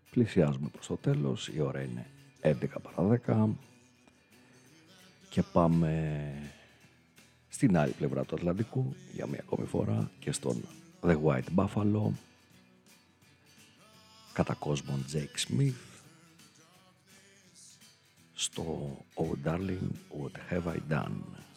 Πλησιάζουμε προς το τέλος, η ώρα είναι 11 παρά 10 και πάμε στην άλλη πλευρά του Ατλαντικού για μια ακόμη φορά και στον The White Buffalo κατά κόσμον Jake Smith στο Oh Darling What Have I Done.